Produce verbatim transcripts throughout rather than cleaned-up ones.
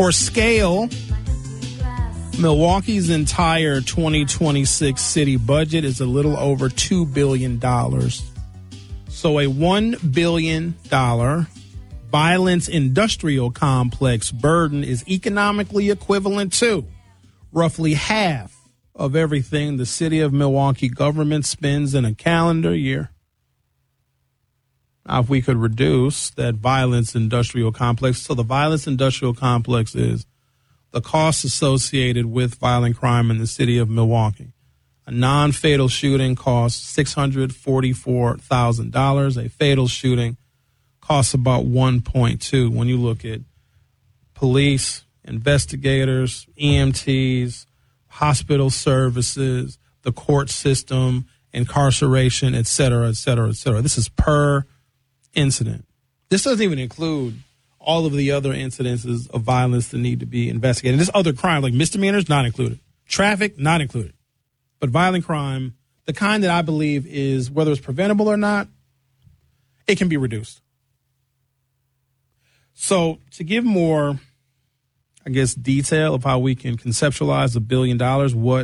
For scale, Milwaukee's entire twenty twenty-six city budget is a little over two billion dollars. So a one billion dollars violence industrial complex burden is economically equivalent to roughly half of everything the city of Milwaukee government spends in a calendar year. Now, if we could reduce that violence industrial complex, so the violence industrial complex is the costs associated with violent crime in the city of Milwaukee. A non-fatal shooting costs six hundred forty-four thousand dollars. A fatal shooting costs about one point two. When you look at police, investigators, E M Ts, hospital services, the court system, incarceration, et cetera, et cetera, et cetera. This is per incident. This doesn't even include all of the other incidences of violence that need to be investigated. This other crime, like misdemeanors, not included. Traffic, not included. But violent crime, the kind that I believe is, whether it's preventable or not, it can be reduced. So to give more, I guess, detail of how we can conceptualize a billion dollars, what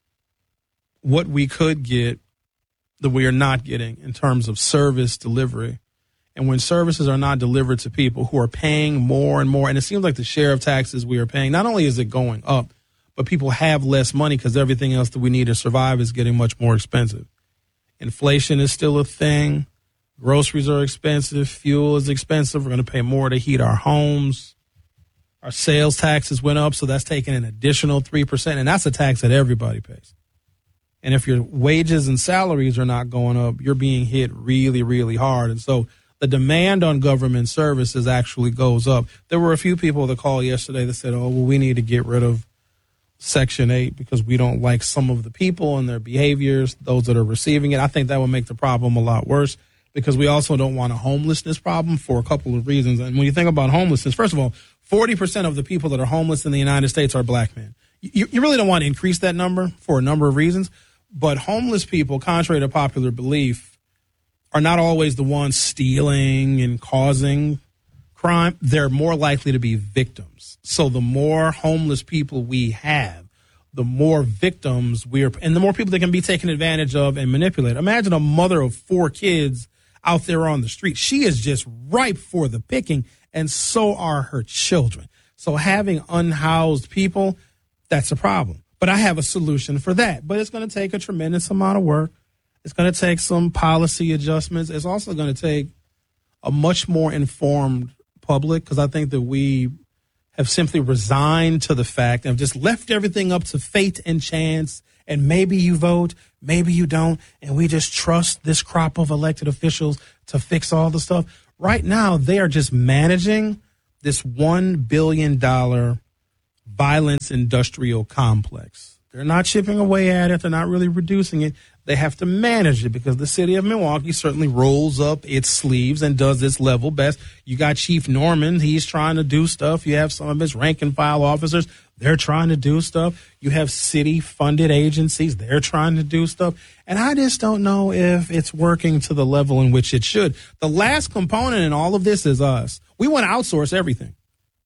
what we could get that we are not getting in terms of service delivery. And when services are not delivered to people who are paying more and more, and it seems like the share of taxes we are paying, not only is it going up, but people have less money because everything else that we need to survive is getting much more expensive. Inflation is still a thing. Groceries are expensive. Fuel is expensive. We're going to pay more to heat our homes. Our sales taxes went up, so that's taking an additional three percent, and that's a tax that everybody pays. And if your wages and salaries are not going up, you're being hit really, really hard. And so the demand on government services actually goes up. There were a few people that called yesterday that said, oh, well, we need to get rid of Section eight because we don't like some of the people and their behaviors, those that are receiving it. I think that would make the problem a lot worse because we also don't want a homelessness problem for a couple of reasons. And when you think about homelessness, first of all, forty percent of the people that are homeless in the United States are black men. You, you really don't want to increase that number for a number of reasons. But homeless people, contrary to popular belief, are not always the ones stealing and causing crime. They're more likely to be victims. So the more homeless people we have, the more victims we're, and the more people that can be taken advantage of and manipulated. Imagine a mother of four kids out there on the street. She is just ripe for the picking, and so are her children. So having unhoused people, that's a problem. But I have a solution for that. But it's going to take a tremendous amount of work. It's going to take some policy adjustments. It's also going to take a much more informed public, because I think that we have simply resigned to the fact and have just left everything up to fate and chance. And maybe you vote, maybe you don't. And we just trust this crop of elected officials to fix all the stuff. Right now, they are just managing this one billion dollars violence industrial complex. They're not chipping away at it. They're not really reducing it. They have to manage it because the city of Milwaukee certainly rolls up its sleeves and does its level best. You got Chief Norman. He's trying to do stuff. You have some of his rank and file officers. They're trying to do stuff. You have city funded agencies. They're trying to do stuff. And I just don't know if it's working to the level in which it should. The last component in all of this is us. We want to outsource everything.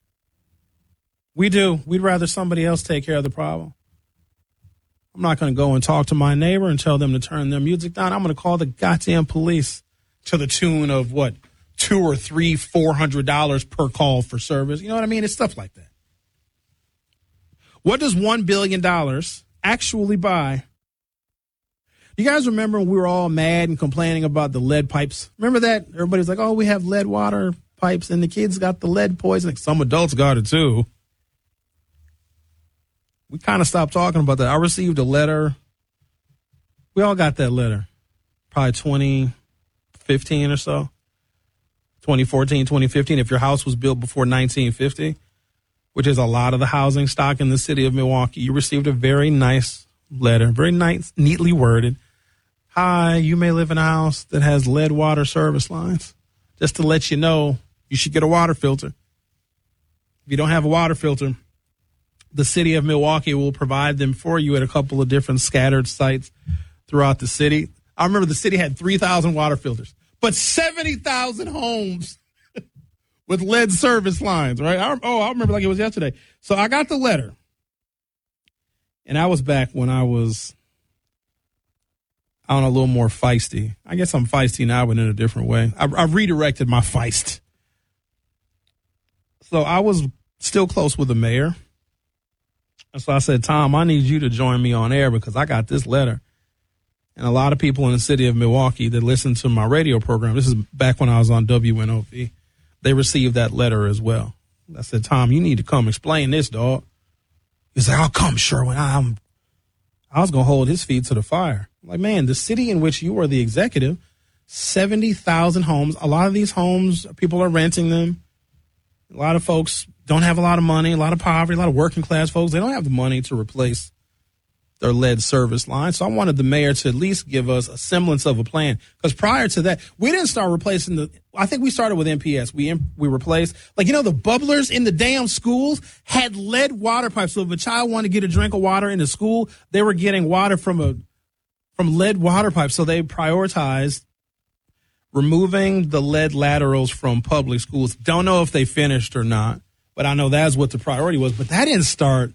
We do. We'd rather somebody else take care of the problem. I'm not going to go and talk to my neighbor and tell them to turn their music down. I'm going to call the goddamn police to the tune of what, two or three, four hundred dollars per call for service. You know what I mean? It's stuff like that. What does one billion dollars actually buy? You guys remember when we were all mad and complaining about the lead pipes? Remember that? Everybody's like, oh, we have lead water pipes and the kids got the lead poisoning. Some adults got it too. We kind of stopped talking about that. I received a letter. We all got that letter. Probably twenty fifteen or so. twenty fourteen, twenty fifteen. If your house was built before nineteen fifty, which is a lot of the housing stock in the city of Milwaukee, you received a very nice letter, very nice, neatly worded. Hi, you may live in a house that has lead water service lines. Just to let you know, you should get a water filter. If you don't have a water filter, the city of Milwaukee will provide them for you at a couple of different scattered sites throughout the city. I remember the city had three thousand water filters, but seventy thousand homes with lead service lines, right? I, oh, I remember like it was yesterday. So I got the letter. And I was back when I was, I don't know, a little more feisty. I guess I'm feisty now, but in a different way. I, I redirected my feist. So I was still close with the mayor. And so I said, Tom, I need you to join me on air because I got this letter. And a lot of people in the city of Milwaukee that listen to my radio program, this is back when I was on W N O V, they received that letter as well. I said, Tom, you need to come explain this, dog. He's like, I'll come, Sherwin. I'm, I was going to hold his feet to the fire. I'm like, man, the city in which you are the executive, seventy thousand homes. A lot of these homes, people are renting them. A lot of folks don't have a lot of money, a lot of poverty, a lot of working class folks. They don't have the money to replace their lead service line. So I wanted the mayor to at least give us a semblance of a plan. Because prior to that, we didn't start replacing the, I think we started with M P S. We we replaced, like, you know, the bubblers in the damn schools had lead water pipes. So if a child wanted to get a drink of water in the school, they were getting water from a, from lead water pipes. So they prioritized removing the lead laterals from public schools. Don't know if they finished or not, but I know that's what the priority was. But that didn't start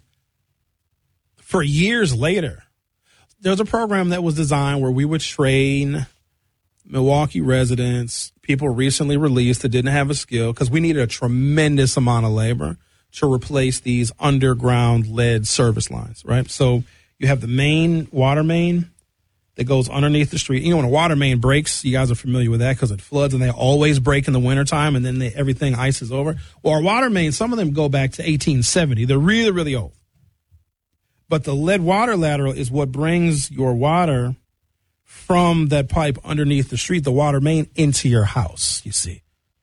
for years later. There's a program that was designed where we would train Milwaukee residents, people recently released that didn't have a skill, because we needed a tremendous amount of labor to replace these underground lead service lines, right? So you have the main water main that goes underneath the street. You know, when a water main breaks, you guys are familiar with that because it floods and they always break in the wintertime and then they, everything ices over. Well, our water mains, some of them go back to eighteen seventy. They're really, really old. But the lead water lateral is what brings your water from that pipe underneath the street, the water main, into your house, you see.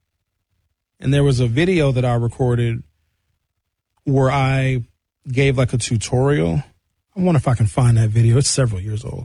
And there was a video that I recorded where I gave like a tutorial. I wonder if I can find that video. It's several years old.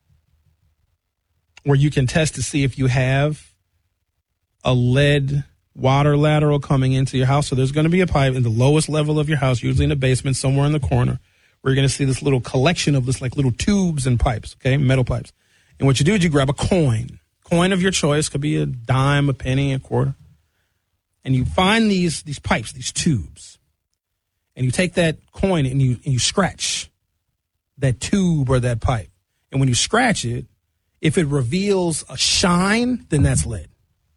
Where you can test to see if you have a lead water lateral coming into your house. So there's going to be a pipe in the lowest level of your house, usually in the basement, somewhere in the corner, where you're going to see this little collection of this, like little tubes and pipes, okay, metal pipes. And what you do is you grab a coin, coin of your choice, could be a dime, a penny, a quarter, and you find these these pipes, these tubes, and you take that coin and you and you scratch that tube or that pipe. And when you scratch it, if it reveals a shine, then that's lead.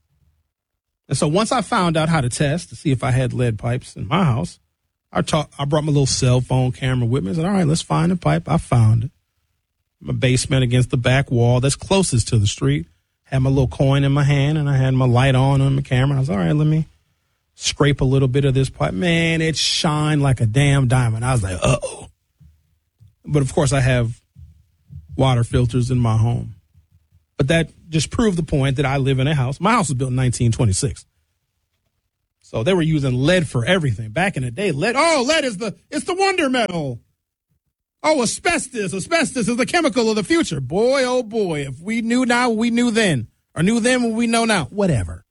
And so once I found out how to test to see if I had lead pipes in my house, I talk, I brought my little cell phone camera with me. I said, all right, let's find the pipe. I found it. My basement against the back wall that's closest to the street. Had my little coin in my hand, and I had my light on on my camera. I was, all right, let me scrape a little bit of this pipe. Man, it shined like a damn diamond. I was like, uh-oh. But, of course, I have water filters in my home. But that just proved the point that I live in a house. My house was built in nineteen twenty-six. So they were using lead for everything. Back in the day, lead, oh, lead is the, it's the wonder metal. Oh, asbestos. Asbestos is the chemical of the future. Boy, oh boy, if we knew now what we knew then, or knew then what we know now, whatever.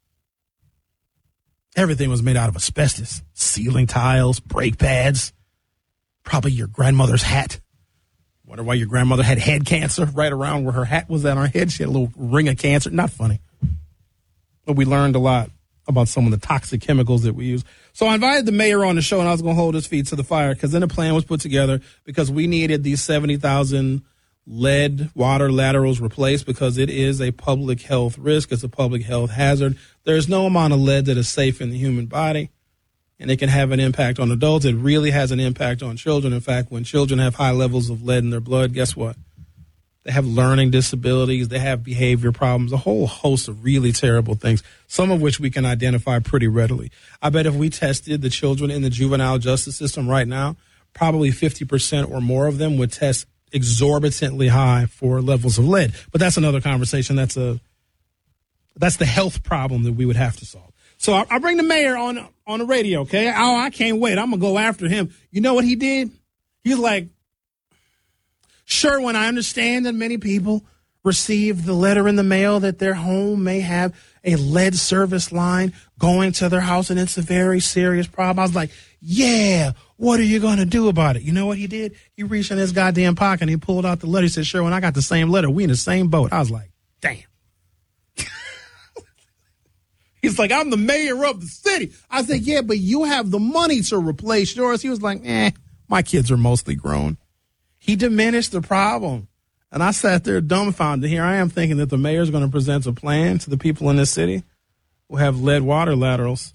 Everything was made out of asbestos. Ceiling tiles, brake pads, probably your grandmother's hat. Wonder why your grandmother had head cancer right around where her hat was on her head. She had a little ring of cancer. Not funny. But we learned a lot about some of the toxic chemicals that we use. So I invited the mayor on the show, and I was going to hold his feet to the fire because then a plan was put together because we needed these seventy thousand lead water laterals replaced because it is a public health risk. It's a public health hazard. There's no amount of lead that is safe in the human body, and it can have an impact on adults. It really has an impact on children. In fact, when children have high levels of lead in their blood, guess what? They have learning disabilities. They have behavior problems, a whole host of really terrible things, some of which we can identify pretty readily. I bet if we tested the children in the juvenile justice system right now, probably fifty percent or more of them would test exorbitantly high for levels of lead. But that's another conversation. That's a that's the health problem that we would have to solve. So I, I bring the mayor on on the radio, okay? Oh, I can't wait. I'm going to go after him. You know what he did? He's like, Sherwin, I understand that many people received the letter in the mail that their home may have a lead service line going to their house, and it's a very serious problem. I was like, yeah, what are you going to do about it? You know what he did? He reached in his goddamn pocket and he pulled out the letter. He said, Sherwin, I got the same letter. We in the same boat. I was like, damn. He's like, I'm the mayor of the city. I said, yeah, but you have the money to replace yours. He was like, eh, my kids are mostly grown. He diminished the problem. And I sat there dumbfounded. Here I am thinking that the mayor's going to present a plan to the people in this city who have lead water laterals.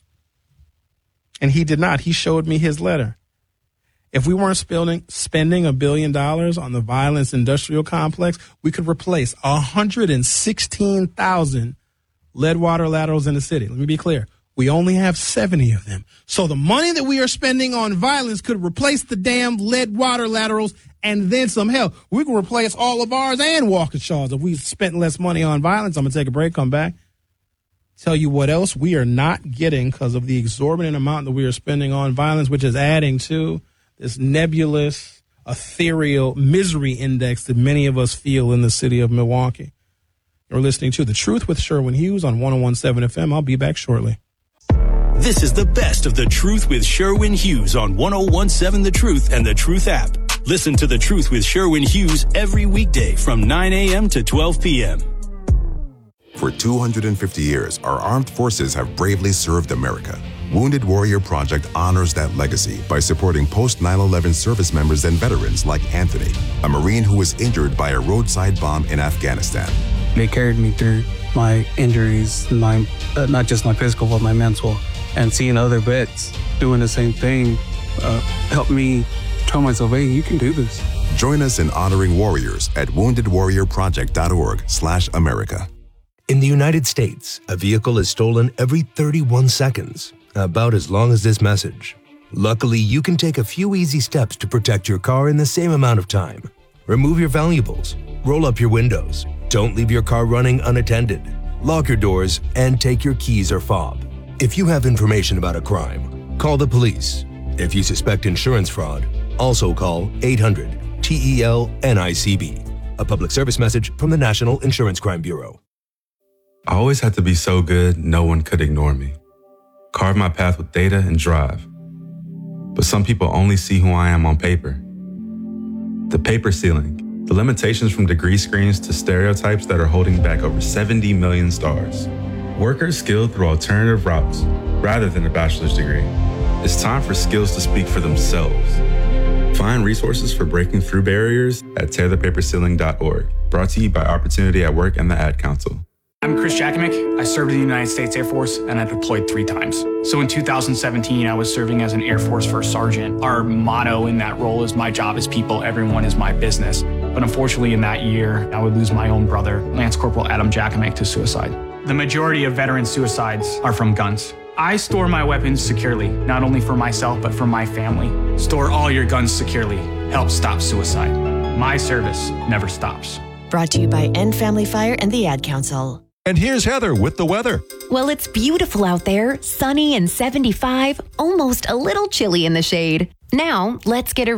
And he did not. He showed me his letter. If we weren't spending spending a billion dollars on the violence industrial complex, we could replace one hundred sixteen thousand lead water laterals in the city. Let me be clear. We only have seventy of them. So the money that we are spending on violence could replace the damn lead water laterals and then some. Hell, we can replace all of ours and Waukesha's if we spent less money on violence. I'm going to take a break, come back. Tell you what else we are not getting because of the exorbitant amount that we are spending on violence, which is adding to this nebulous, ethereal misery index that many of us feel in the city of Milwaukee. You're listening to The Truth with Sherwin Hughes on one oh one point seven F M. I'll be back shortly. This is the best of The Truth with Sherwin Hughes on one oh one point seven The Truth and The Truth app. Listen to The Truth with Sherwin Hughes every weekday from nine a.m. to twelve p.m. For two hundred fifty years, our armed forces have bravely served America. Wounded Warrior Project honors that legacy by supporting post nine eleven service members and veterans like Anthony, a Marine who was injured by a roadside bomb in Afghanistan. They carried me through my injuries, my uh, not just my physical, but my mental. And seeing other vets doing the same thing uh, helped me tell myself, hey, you can do this. Join us in honoring warriors at wounded warrior project dot org slash America. In the United States, a vehicle is stolen every thirty-one seconds, about as long as this message. Luckily, you can take a few easy steps to protect your car in the same amount of time. Remove your valuables, roll up your windows, don't leave your car running unattended, lock your doors, and take your keys or fob. If you have information about a crime, call the police. If you suspect insurance fraud, also call eight hundred T E L N I C B. A public service message from the National Insurance Crime Bureau. I always had to be so good, no one could ignore me. Carve my path with data and drive. But some people only see who I am on paper. The paper ceiling, the limitations from degree screens to stereotypes that are holding back over seventy million stars. Workers skilled through alternative routes rather than a bachelor's degree. It's time for skills to speak for themselves. Find resources for breaking through barriers at tear the paper ceiling dot org. Brought to you by Opportunity at Work and the Ad Council. I'm Chris Jakimick. I served in the United States Air Force and I deployed three times. So in two thousand seventeen, I was serving as an Air Force First Sergeant. Our motto in that role is my job is people, everyone is my business. But unfortunately in that year, I would lose my own brother, Lance Corporal Adam Jakimick, to suicide. The majority of veteran suicides are from guns. I store my weapons securely, not only for myself, but for my family. Store all your guns securely. Help stop suicide. My service never stops. Brought to you by End Family Fire and the Ad Council. And here's Heather with the weather. Well, it's beautiful out there, sunny and seventy-five, almost a little chilly in the shade. Now, let's get a